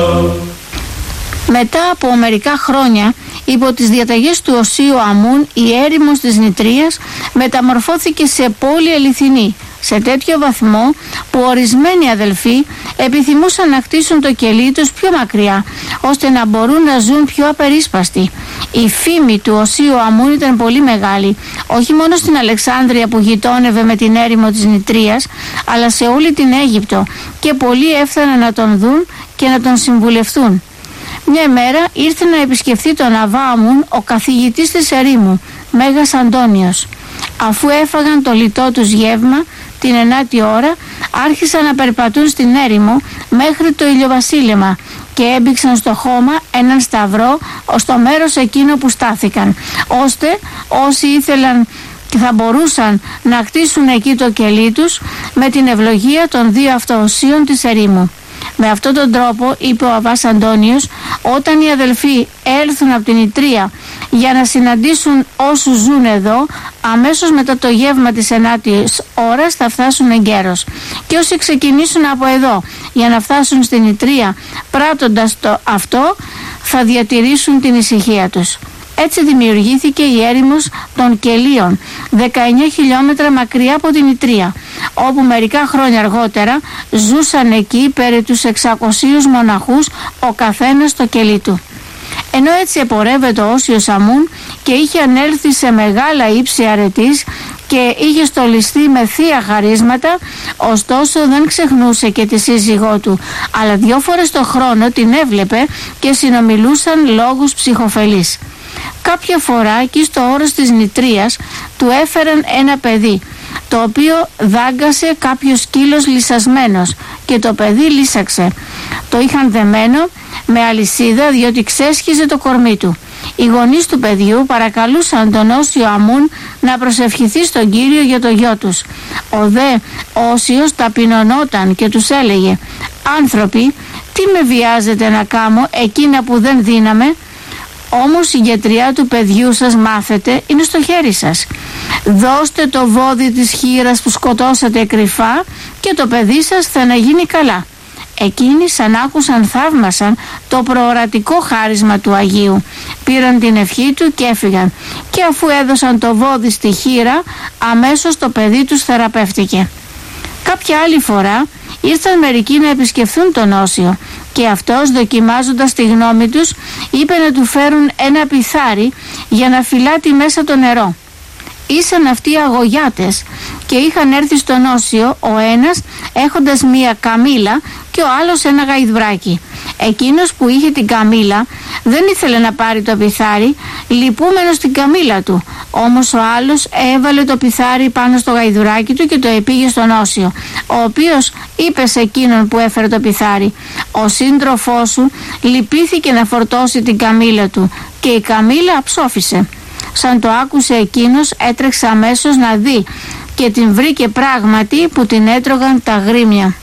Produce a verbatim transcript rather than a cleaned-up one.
Μετά από μερικά χρόνια, υπό τις διαταγές του Οσίου Αμούν, η έρημος της Νητρίας μεταμορφώθηκε σε πόλη αληθινή, σε τέτοιο βαθμό που ορισμένοι αδελφοί επιθυμούσαν να χτίσουν το κελί τους πιο μακριά, ώστε να μπορούν να ζουν πιο απερίσπαστοι. Η φήμη του Οσίου Αμούν ήταν πολύ μεγάλη, όχι μόνο στην Αλεξάνδρεια που γειτόνευε με την έρημο της Νητρίας, αλλά σε όλη την Αίγυπτο, και πολλοί έφταναν να τον δουν και να τον συμβουλευτούν. Μια μέρα ήρθε να επισκεφθεί τον Αβά Αμούν ο καθηγητής της ερήμου, Μέγας Αντώνιος. Αφού έφαγαν το λιτό τους γεύμα, την ενάτη ώρα άρχισαν να περπατούν στην έρημο μέχρι το ηλιοβασίλεμα και έμπηξαν στο χώμα έναν σταυρό ως το μέρος εκείνο που στάθηκαν, ώστε όσοι ήθελαν και θα μπορούσαν να χτίσουν εκεί το κελί τους με την ευλογία των δύο αυτοοσίων της ερήμου. Με αυτόν τον τρόπο, είπε ο Αββάς Αντώνιος, όταν οι αδελφοί έλθουν από την Νητρία για να συναντήσουν όσους ζουν εδώ, αμέσως μετά το γεύμα της ενάτης ώρας θα φτάσουν εγκαίρως. Και όσοι ξεκινήσουν από εδώ για να φτάσουν στην Νητρία πράττοντας το αυτό, θα διατηρήσουν την ησυχία τους. Έτσι δημιουργήθηκε η έρημος των Κελίων, δεκαεννιά χιλιόμετρα μακριά από την Νητρία, όπου μερικά χρόνια αργότερα ζούσαν εκεί περί τους εξακοσίους μοναχούς, ο καθένας στο κελί του. Ενώ έτσι επορεύεται ο Όσιος Αμούν και είχε ανέλθει σε μεγάλα ύψη αρετής και είχε στολιστεί με θεία χαρίσματα, ωστόσο δεν ξεχνούσε και τη σύζυγό του, αλλά δυο φορές το χρόνο την έβλεπε και συνομιλούσαν λόγους ψυχοφελής. Κάποια φορά εκεί στο όρος της Νητρίας του έφεραν ένα παιδί, το οποίο δάγκασε κάποιος σκύλος λυσασμένος και το παιδί λύσαξε. Το είχαν δεμένο με αλυσίδα διότι ξέσχιζε το κορμί του. Οι γονείς του παιδιού παρακαλούσαν τον Όσιο Αμούν να προσευχηθεί στον Κύριο για το γιο τους. Ο δε Όσιος ταπεινωνόταν και τους έλεγε «Άνθρωποι, τι με βιάζετε να κάμω εκείνα που δεν δύναμε? Όμως η γιατριά του παιδιού σας μάθετε είναι στο χέρι σας. Δώστε το βόδι της χήρας που σκοτώσατε κρυφά και το παιδί σας θα να γίνει καλά». Εκείνοι σαν άκουσαν θαύμασαν το προορατικό χάρισμα του Αγίου. Πήραν την ευχή του και έφυγαν. Και αφού έδωσαν το βόδι στη χήρα, αμέσως το παιδί τους θεραπεύτηκε. Κάποια άλλη φορά ήρθαν μερικοί να επισκεφθούν τον Όσιο και αυτός, δοκιμάζοντας τη γνώμη τους, είπε να του φέρουν ένα πιθάρι για να φυλάτει μέσα το νερό. Ήσαν αυτοί αγωγιάτες και είχαν έρθει στον Όσιο, ο ένας έχοντας μία καμήλα και ο άλλος ένα γαϊδουράκι. Εκείνος που είχε την καμήλα δεν ήθελε να πάρει το πιθάρι, λυπούμενος την καμήλα του. Όμως ο άλλος έβαλε το πιθάρι πάνω στο γαϊδουράκι του και το επήγε στον Όσιο, ο οποίος είπε σε εκείνον που έφερε το πιθάρι «Ο σύντροφός σου λυπήθηκε να φορτώσει την καμήλα του και η καμήλα αψόφησε». Σαν το άκουσε εκείνος, έτρεξε αμέσως να δει και την βρήκε πράγματι που την έτρωγαν τα γρήμια.